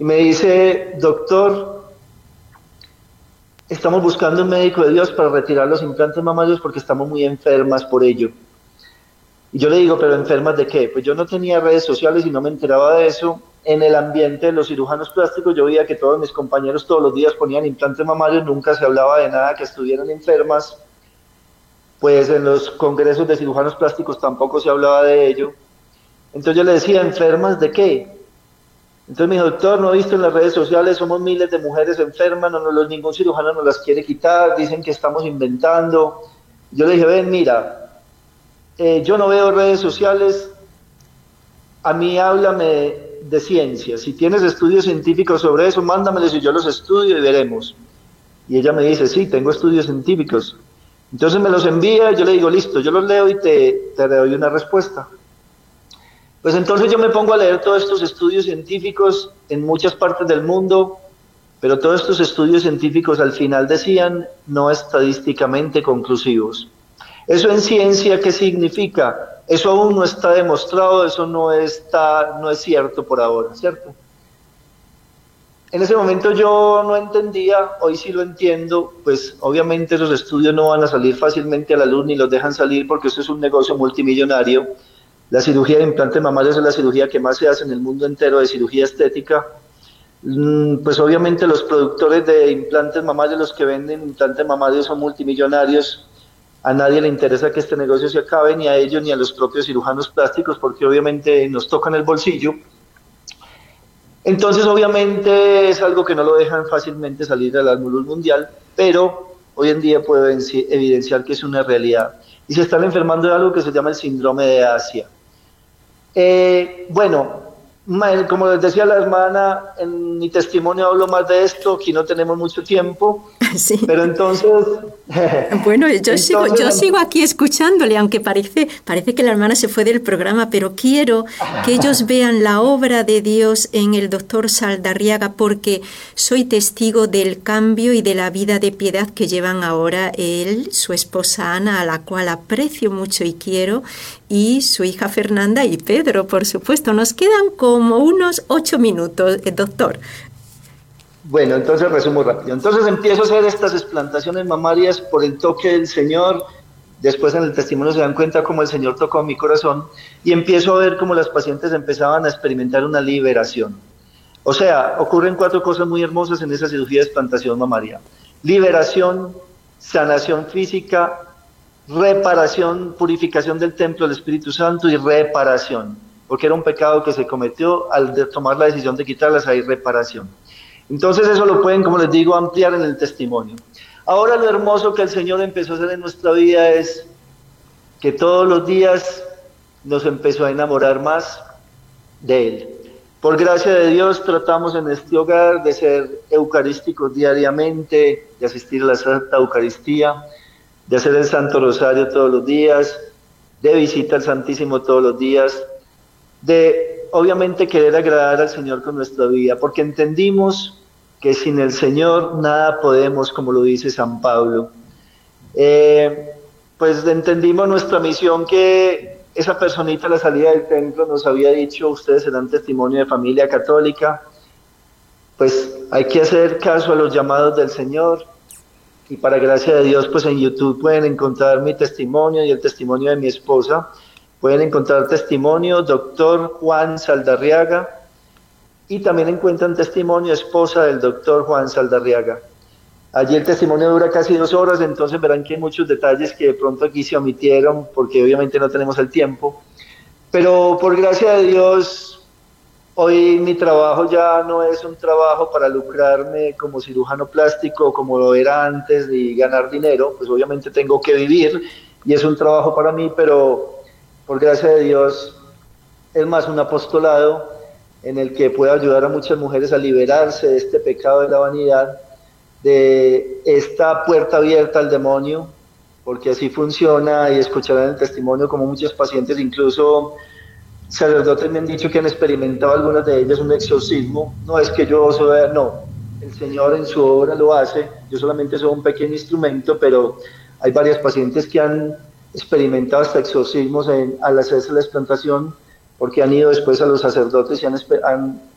y me dice, doctor, estamos buscando un médico de Dios para retirar los implantes mamarios porque estamos muy enfermas por ello. Y yo le digo, ¿pero enfermas de qué? Pues yo no tenía redes sociales y no me enteraba de eso. En el ambiente de los cirujanos plásticos yo veía que todos mis compañeros todos los días ponían implantes mamarios, nunca se hablaba de nada que estuvieran enfermas. Pues en los congresos de cirujanos plásticos tampoco se hablaba de ello. Entonces yo le decía, ¿enfermas de qué? Entonces mi doctor, no he visto en las redes sociales, somos miles de mujeres enfermas, ningún cirujano nos las quiere quitar, dicen que estamos inventando. Yo le dije, ven, mira, yo no veo redes sociales, a mí háblame de ciencia. Si tienes estudios científicos sobre eso, mándamelos y yo los estudio y veremos. Y ella me dice, sí, tengo estudios científicos. Entonces me los envía, yo le digo, listo, yo los leo y te doy una respuesta. Pues entonces yo me pongo a leer todos estos estudios científicos en muchas partes del mundo, pero todos estos estudios científicos al final decían no estadísticamente conclusivos. ¿Eso en ciencia qué significa? Eso aún no está demostrado, eso no es cierto por ahora, ¿cierto? En ese momento yo no entendía, hoy sí lo entiendo, pues obviamente esos estudios no van a salir fácilmente a la luz ni los dejan salir porque eso es un negocio multimillonario. La cirugía de implantes mamarios es la cirugía que más se hace en el mundo entero de cirugía estética. Pues obviamente los productores de implantes mamarios, los que venden implantes mamarios son multimillonarios. A nadie le interesa que este negocio se acabe, ni a ellos ni a los propios cirujanos plásticos, porque obviamente nos tocan el bolsillo. Entonces obviamente es algo que no lo dejan fácilmente salir a la luz mundial, pero hoy en día puedo evidenciar que es una realidad. Y se están enfermando de algo que se llama el síndrome de Asia. Bueno, como les decía la hermana, en mi testimonio hablo más de esto, aquí no tenemos mucho tiempo, sí. Pero entonces... Bueno, yo sigo aquí escuchándole, aunque parece que la hermana se fue del programa, pero quiero que ellos vean la obra de Dios en el doctor Saldarriaga, porque soy testigo del cambio y de la vida de piedad que llevan ahora él, su esposa Ana, a la cual aprecio mucho y quiero, y su hija Fernanda y Pedro, por supuesto. Nos quedan como unos 8 minutos, doctor. Bueno, entonces resumo rápido. Entonces empiezo a hacer estas explantaciones mamarias por el toque del Señor. Después en el testimonio se dan cuenta cómo el Señor tocó mi corazón y empiezo a ver cómo las pacientes empezaban a experimentar una liberación. O sea, ocurren 4 cosas muy hermosas en esa cirugía de explantación mamaria. Liberación, sanación física, reparación, purificación del templo del Espíritu Santo y reparación. Porque era un pecado que se cometió al tomar la decisión de quitarlas, hay reparación. Entonces eso lo pueden, como les digo, ampliar en el testimonio. Ahora lo hermoso que el Señor empezó a hacer en nuestra vida es que todos los días nos empezó a enamorar más de Él. Por gracia de Dios tratamos en este hogar de ser eucarísticos diariamente, de asistir a la Santa Eucaristía, de hacer el Santo Rosario todos los días, de visita al Santísimo todos los días, de obviamente querer agradar al Señor con nuestra vida, porque entendimos que sin el Señor nada podemos, como lo dice San Pablo. Pues entendimos nuestra misión, que esa personita a la salida del templo nos había dicho, ustedes serán testimonio de familia católica, pues hay que hacer caso a los llamados del Señor, y para gracia de Dios, pues en YouTube pueden encontrar mi testimonio y el testimonio de mi esposa. Pueden encontrar testimonio doctor Juan Saldarriaga y también encuentran testimonio esposa del doctor Juan Saldarriaga. Allí el testimonio dura casi 2 horas, entonces verán que hay muchos detalles que de pronto aquí se omitieron porque obviamente no tenemos el tiempo. Pero por gracia de Dios, hoy mi trabajo ya no es un trabajo para lucrarme como cirujano plástico como lo era antes y ganar dinero, pues obviamente tengo que vivir y es un trabajo para mí, pero por gracia de Dios es más un apostolado en el que puedo ayudar a muchas mujeres a liberarse de este pecado de la vanidad, de esta puerta abierta al demonio, porque así funciona, y escucharán el testimonio como muchos pacientes, incluso sacerdotes me han dicho que han experimentado algunas de ellas un exorcismo. No es que yo no, el Señor en su obra lo hace, yo solamente soy un pequeño instrumento, pero hay varias pacientes que han experimentado hasta exorcismos al hacerse la explantación, porque han ido después a los sacerdotes y han